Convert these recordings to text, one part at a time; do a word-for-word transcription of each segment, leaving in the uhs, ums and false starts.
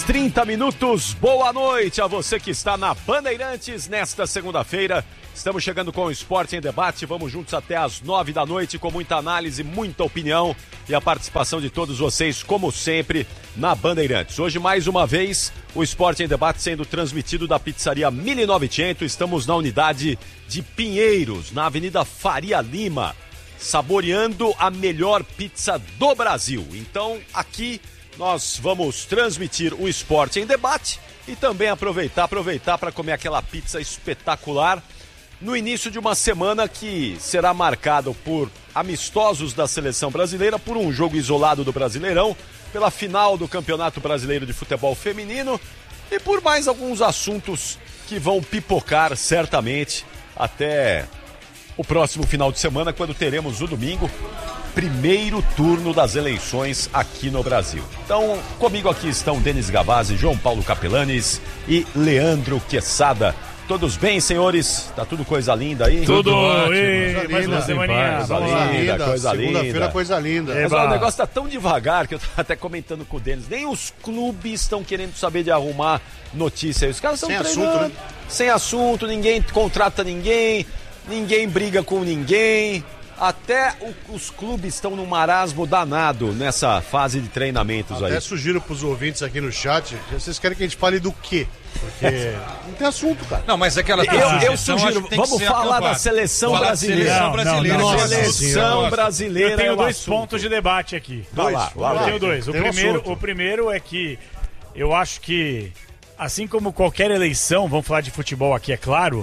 trinta minutos, boa noite a você que está na Bandeirantes nesta segunda-feira. Estamos chegando com o Esporte em Debate, vamos juntos até às nove da noite com muita análise, muita opinião e a participação de todos vocês, como sempre, na Bandeirantes. Hoje, mais uma vez, o Esporte em Debate sendo transmitido da pizzaria mil e novecentos. Estamos na unidade de Pinheiros, na Avenida Faria Lima, saboreando a melhor pizza do Brasil. Então, aqui nós vamos transmitir o Esporte em Debate e também aproveitar, aproveitar para comer aquela pizza espetacular no início de uma semana que será marcada por amistosos da seleção brasileira, por um jogo isolado do Brasileirão, pela final do Campeonato Brasileiro de Futebol Feminino e por mais alguns assuntos que vão pipocar certamente até o próximo final de semana, quando teremos o domingo, primeiro turno das eleições aqui no Brasil. Então, comigo aqui estão Denis Gavazzi, João Paulo Capelanes e Leandro Quesada. Todos bem, senhores? Tá tudo coisa linda aí? Tudo ótimo. Ei, Coisa mais linda. uma semaninha. Coisa Vamos lá. linda, coisa linda. Segunda-feira, coisa linda. Mas ó, o negócio tá tão devagar que eu tô até comentando com o Denis. Nem os clubes estão querendo saber de arrumar notícia. Os caras estão Sem treinando. assunto, né? Sem assunto, ninguém contrata ninguém, ninguém briga com ninguém. Até o, os clubes estão num marasmo danado nessa fase de treinamentos. Até aí. sugiro pros ouvintes aqui no chat, vocês querem que a gente fale do quê? Porque não tem assunto, cara. Não, mas aquela Eu, eu sugiro, vamos falar da seleção Falar da brasileira. seleção brasileira. Não, não, Nossa seleção senhora. brasileira. Eu tenho é o dois assunto. pontos de debate aqui. Vai lá, vai Eu lá. tenho dois. O Tem um primeiro, assunto. o primeiro é que eu acho que, assim como qualquer eleição, vamos falar de futebol aqui, é claro,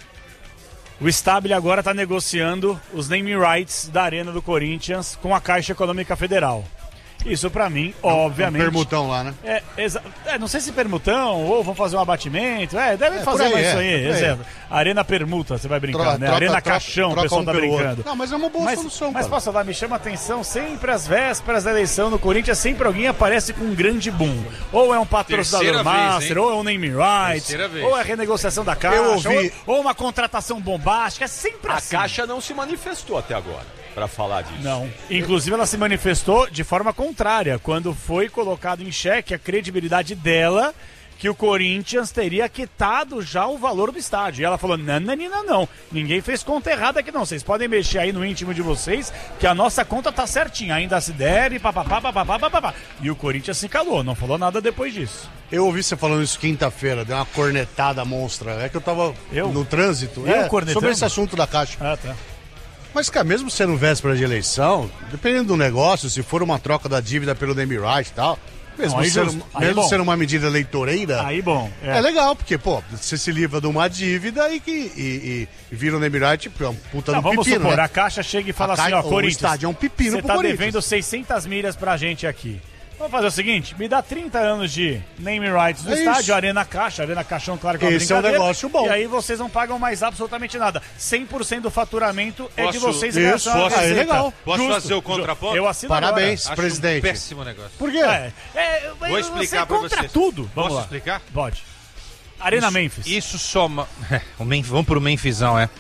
o Stabile agora está negociando os naming rights da Arena do Corinthians com a Caixa Econômica Federal. Isso pra mim, obviamente... Um permutão lá, né? É, exa- é, não sei se permutão ou vão fazer um abatimento. É, deve É, fazer por aí, mais é, isso aí. por aí. Exato. Arena permuta, você vai brincar, Troca- né? troca- Arena troca- caixão, o troca pessoal um tá pelo outro. brincando. Não, mas é uma boa Mas, solução, mas cara. posso falar, me chama a atenção, sempre às vésperas da eleição no Corinthians, sempre alguém aparece com um grande boom. Ou é um patrocinador Terceira vez, master, hein? ou é um name rights, Terceira vez. ou é renegociação da caixa, Eu ouvi- ou, ou uma contratação bombástica, é sempre A assim. Caixa não se manifestou até agora para falar disso. Não. Inclusive, ela se manifestou de forma contrária, quando foi colocado em xeque a credibilidade dela, que o Corinthians teria quitado já o valor do estádio. E ela falou, não, não, não, não. Ninguém fez conta errada aqui, não. Vocês podem mexer aí no íntimo de vocês, que a nossa conta tá certinha. Ainda se der e papapá, papapá, papapá. E o Corinthians se calou, não falou nada depois disso. Eu ouvi você falando isso quinta-feira, deu uma cornetada monstra. É que eu tava Eu? no trânsito. Eu é, cornetando? sobre esse assunto da Caixa. Ah, tá. Mas, cara, mesmo sendo véspera de eleição, dependendo do negócio, se for uma troca da dívida pelo name right e tal, mesmo, Não, aí sendo, justo. Aí mesmo bom. sendo uma medida eleitoreira, Aí, bom. é. legal, porque, pô, você se livra de uma dívida e que e, e, e vira o name right, é um puta Não, do vamos pepino, supor, né? a Caixa chega e fala A assim, Caixa- ó, o Corinthians, estádio é um pepino você pro tá Corinthians. devendo seiscentas milhas pra gente aqui. Vamos fazer o seguinte, me dá trinta anos de name rights do É estádio, isso. Arena Caixa, Arena Caixão, claro que é uma Esse é um brincadeira. negócio bom. E aí vocês não pagam mais absolutamente nada. cem por cento do faturamento é de Posso- vocês Isso, em relação à posso- receita. é legal. Posso Justo. fazer o contraponto? Eu assino Parabéns, Acho presidente. um péssimo negócio. Por quê? agora. É, é, Vou explicar você pra é contra vocês. tudo. Vamos Posso lá. explicar? Pode. Arena Isso- Memphis. Isso soma. o Men... Vamos pro Memphizão, é.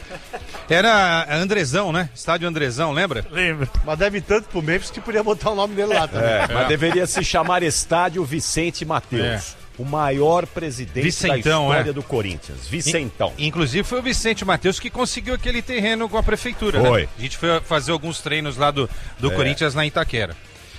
Era Andrezão, né? Estádio Andrezão, lembra? Lembra? Mas deve tanto pro Memphis que podia botar o nome dele lá também. É, mas deveria se chamar Estádio Vicente Mateus, o maior presidente Vicentão, da história é. do Corinthians. Vicentão. In- Inclusive foi o Vicente Matheus que conseguiu aquele terreno com a prefeitura, Foi. né? A gente foi fazer alguns treinos lá do, do Corinthians na Itaquera.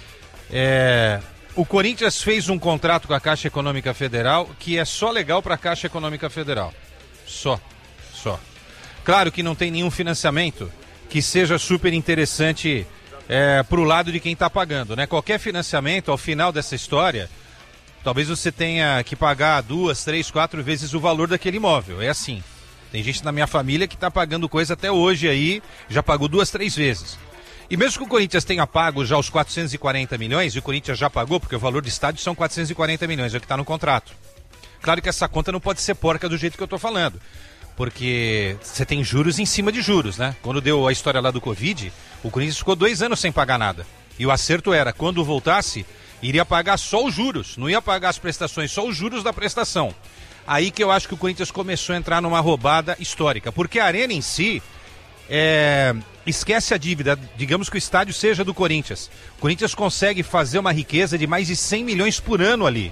É, o Corinthians fez um contrato com a Caixa Econômica Federal que é só legal para a Caixa Econômica Federal. Só. Só. Claro que não tem nenhum financiamento que seja super interessante é, para o lado de quem está pagando, né? Qualquer financiamento, ao final dessa história, talvez você tenha que pagar duas, três, quatro vezes o valor daquele imóvel. É assim. Tem gente na minha família que está pagando coisa até hoje aí, já pagou duas, três vezes. E mesmo que o Corinthians tenha pago já os quatrocentos e quarenta milhões, e o Corinthians já pagou, porque o valor do estádio são quatrocentos e quarenta milhões, é o que está no contrato. Claro que essa conta não pode ser porca do jeito que eu estou falando. Porque você tem juros em cima de juros, né? Quando deu a história lá do Covid, o Corinthians ficou dois anos sem pagar nada. E o acerto era, quando voltasse, iria pagar só os juros, não ia pagar as prestações, só os juros da prestação. Aí que eu acho que o Corinthians começou a entrar numa roubada histórica. Porque a Arena em si, é... esquece a dívida, digamos que o estádio seja do Corinthians. O Corinthians consegue fazer uma riqueza de mais de cem milhões por ano ali.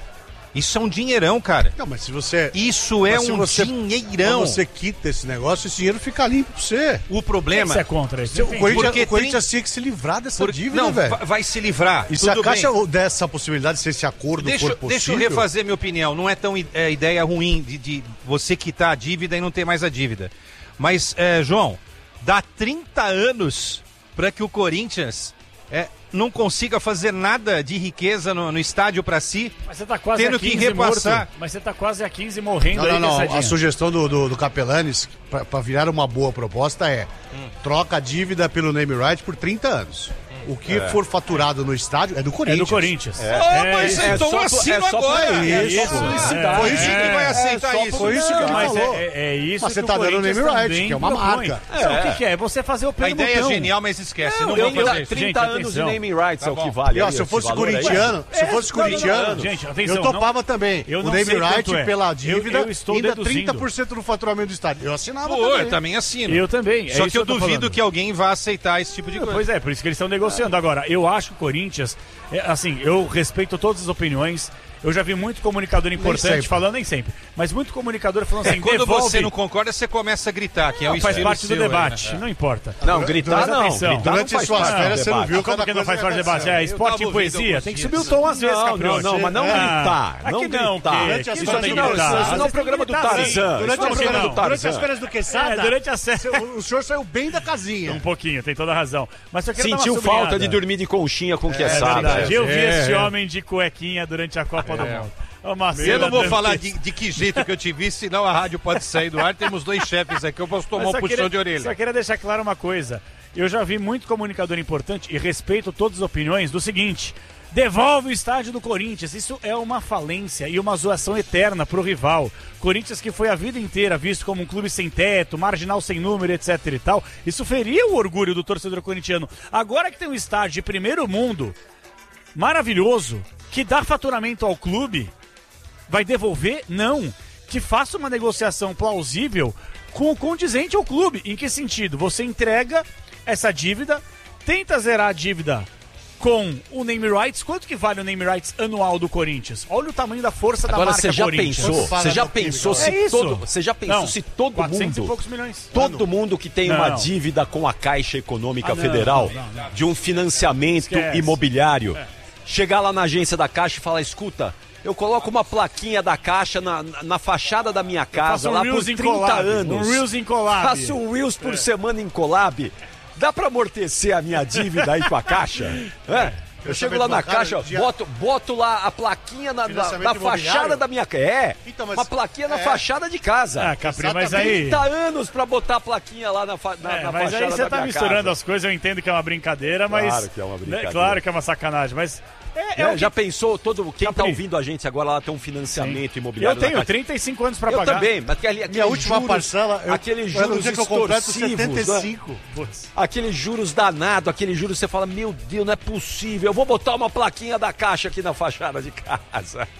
Isso é um dinheirão, cara. Não, mas se você... Isso é se um você, dinheirão. Quando você quita esse negócio, esse dinheiro fica limpo pra você. O problema... Você é contra isso? O Corinthians, Porque o Corinthians tem... tinha que se livrar dessa Por... dívida, Não, velho. vai, vai se livrar. E se a Tudo Caixa bem. dessa possibilidade, se esse acordo Deixa, for possível... deixa eu refazer minha opinião. Não é tão é, ideia ruim de, de você quitar a dívida e não ter mais a dívida. Mas, é, João, dá trinta anos para que o Corinthians... É, não consiga fazer nada de riqueza no, no estádio para si, Mas você tá quase tendo a quinze que repassar. morto. Mas você tá quase a quinze morrendo Não, aí, não, não. pensadinha. A sugestão do, do, do Capelanes, pra, pra virar uma boa proposta, é hum. troca a dívida pelo name right por trinta anos. O que é. for faturado no estádio é do Corinthians. É do Corinthians. É. Oh, mas é, então é assino é agora. É isso. isso. É, Foi isso que vai aceitar é, isso. Foi isso que ele mas falou. É, é isso Mas você que tá o dando o name Corinthians right, também que é uma propõe. marca. Então, É. o que, que é? Você fazer o A pelo ideia botão. é genial, mas esquece. Não, Não, vou trinta, fazer isso. trinta Gente, anos atenção. de naming rights Tá é o que bom. vale. E, ó, aí, se eu esse fosse valor aí. corintiano, se eu É, fosse não, não, não, corintiano, gente, atenção, eu topava também. eu O não name sei right quanto é. pela Eu- dívida, eu estou ainda deduzindo. trinta por cento do faturamento do estádio. Eu assinava Pô, também. eu também assino. Eu também. é Só isso que eu tô duvido falando. que alguém vá aceitar esse tipo de coisa. Pois é, por isso que eles estão negociando. Agora, eu acho que o Corinthians, é, assim, eu respeito todas as opiniões. Eu já vi muito comunicador importante sempre. falando, nem sempre, mas muito comunicador falando assim, É, quando devolve... você não concorda, você começa a gritar, que é o Não, faz estilo parte do seu, debate, né? não importa. Não, gritar Presta não. atenção. Gritar Durante não faz suas parte do férias, você não debate. viu Como cada que não coisa faz parte do debate? É esporte tava e ouvindo poesia. alguns Tem que dias. subir o tom às vezes, Não, não, Caprioti. não, mas não Ah, gritar. aqui Não não, gritar. que- Durante as que férias não tem não, que gritar. isso não é Vocês o programa têm do que gritar, Tarzan. sim. Durante, Isso as não é o férias, programa do durante as Tarzan. férias do Quesada, É, durante a série. o, o senhor saiu bem da casinha. Um pouquinho, tem toda a razão. Mas só queria dar uma Sentiu falta sublinhada. de dormir de conchinha com o É Quesada. verdade. Eu vi É, esse é. homem de cuequinha durante a Copa do Mundo. Uma Eu cena não vou dantesca. falar de, de que jeito que eu te vi, senão a rádio pode sair do ar. Temos dois chefes aqui, eu posso tomar Mas um só puxão queria- de orelha. Só queria deixar claro uma coisa. Eu já vi muito comunicador importante e respeito todas as opiniões do seguinte: devolve o estádio do Corinthians. Isso é uma falência e uma zoação eterna pro rival. Corinthians, que foi a vida inteira visto como um clube sem teto, marginal sem número, etc e tal. Isso feria o orgulho do torcedor corintiano. Agora que tem um estádio de primeiro mundo, maravilhoso, que dá faturamento ao clube, vai devolver? Não. Que faça uma negociação plausível com o condizente ao clube. Em que sentido? Você entrega essa dívida, tenta zerar a dívida com o name rights. Quanto que vale o name rights anual do Corinthians? Olha o tamanho da força da Agora marca você já Corinthians. pensou, Fala você já do time, pensou cara. se É isso. todo, você já pensou Não, se todo quatrocentos mundo, e poucos milhões. todo mundo que tem uma Não. dívida com a Caixa Econômica Ah, não, Federal não, não, não. de um financiamento Esquece. imobiliário, chegar lá na agência da Caixa e falar, escuta, eu coloco uma plaquinha da Caixa na, na, na fachada da minha casa Faça um lá por Reels em trinta collab, anos. um Reels em collab. Faço um Reels por semana em collab. Dá pra amortecer a minha dívida aí com a Caixa? É. Eu chego lá na bancário, Caixa, dia- boto, boto lá a plaquinha na, na, Financiamento na imobiliário? fachada da minha casa. É, Então, mas- uma plaquinha na é. fachada de casa. Ah, Capri, mas Exatamente. aí... trinta anos pra botar a plaquinha lá na, fa na, É, na mas fachada aí você da tá minha misturando casa. as coisas, eu entendo que é uma brincadeira, mas... Claro que é uma brincadeira. Né, claro que é uma sacanagem, mas... É, é É, o que- já pensou, todo, quem tá Capri. ouvindo a gente agora lá tem um financiamento imobiliário Eu na tenho Caixa. trinta e cinco anos pra Eu pagar. também, mas aquele, aquele Minha última juros, parcela, eu, aqueles eu, no juros dia que eu completo extorsivos, setenta e né? cinco. Putz. Aqueles juros danados, aqueles juros que você fala, meu Deus, não é possível, eu vou botar uma plaquinha da Caixa aqui na fachada de casa.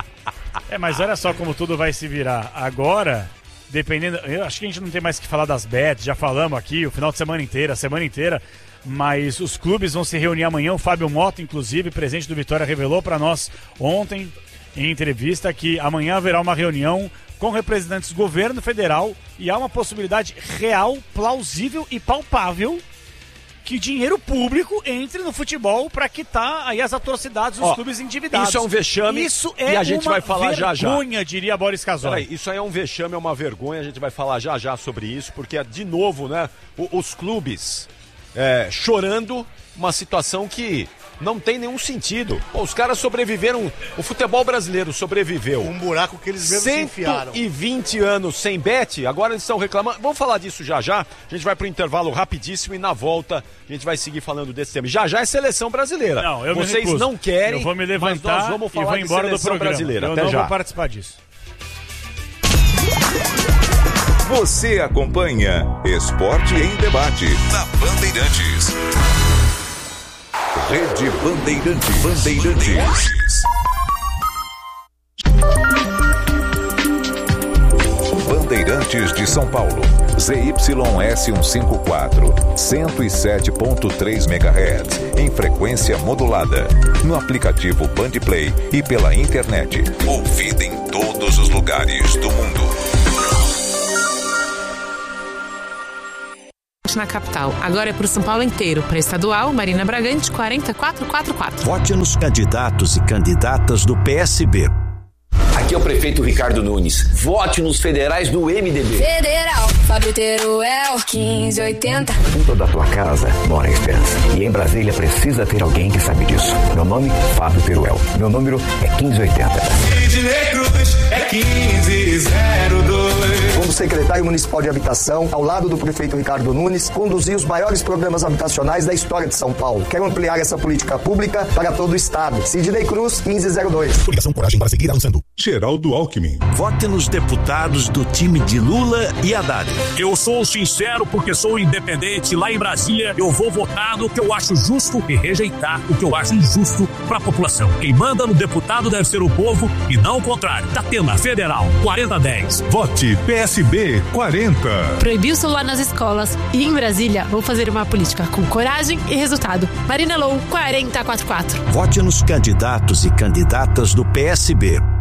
É, mas olha só como tudo vai se virar. Agora, dependendo... Eu acho que a gente não tem mais que falar das bets, já falamos aqui o final de semana inteira, a semana inteira, mas os clubes vão se reunir amanhã. O Fábio Mota, inclusive, presidente do Vitória, revelou para nós ontem, em entrevista, que amanhã haverá uma reunião com representantes do governo federal e há uma possibilidade real, plausível e palpável que dinheiro público entre no futebol para quitar aí as atrocidades dos Ó, clubes endividados. isso é um vexame Isso é e a gente uma vai falar já já. vergonha, diria Boris Casoy. Peraí, isso aí é um vexame, é uma vergonha, a gente vai falar já já sobre isso, porque, de novo, né, o- os clubes é, chorando uma situação que não tem nenhum sentido. Pô, os caras sobreviveram, o futebol brasileiro sobreviveu. Um buraco que eles mesmos se enfiaram. cento e vinte anos sem bet, agora eles estão reclamando. Vamos falar disso já já. A gente vai pro intervalo rapidíssimo e na volta a gente vai seguir falando desse tema. Já já é seleção brasileira. Não, eu me Vocês recuso. não querem, Eu vou me mas levantar nós vamos e falar vou de embora do seleção programa. brasileira. Eu Até não já. vou participar disso. Você acompanha Esporte em Debate na Bandeirantes. Rede Bandeirantes. Bandeirantes. Bandeirantes Bandeirantes de São Paulo. Z Y S cento e cinquenta e quatro, cento e sete ponto três megahertz, em frequência modulada. No aplicativo Bandplay e pela internet. Ouvida em todos os lugares do mundo. Na capital. Agora é para o São Paulo inteiro. Para estadual, Marina Bragante, quatro quatro quatro quatro. Vote nos candidatos e candidatas do P S B. Aqui é o prefeito Ricardo Nunes. Vote nos federais do M D B. Federal, Fábio Teruel, quinze oitenta. Em toda a tua casa mora a esperança. E em Brasília precisa ter alguém que sabe disso. Meu nome, Fábio Teruel. Meu número é quinze oitenta. Sidney Cruz é quinze zero dois. Como secretário municipal de habitação, ao lado do prefeito Ricardo Nunes, conduzi os maiores programas habitacionais da história de São Paulo. Quero ampliar essa política pública para todo o estado. Sidney Cruz, quinze zero dois. Coligação Coragem para seguir avançando. Geraldo Alckmin. Vote nos deputados do time de Lula e Haddad. Eu sou sincero porque sou independente. Lá em Brasília, eu vou votar no que eu acho justo e rejeitar o que eu acho injusto para a população. Quem manda no deputado deve ser o povo e não o contrário. Datena Federal, quarenta dez. Vote P S B quarenta. Proibir o celular nas escolas. E em Brasília, vou fazer uma política com coragem e resultado. Marina Lou, quarenta e quatro quatro. Vote nos candidatos e candidatas do P S B.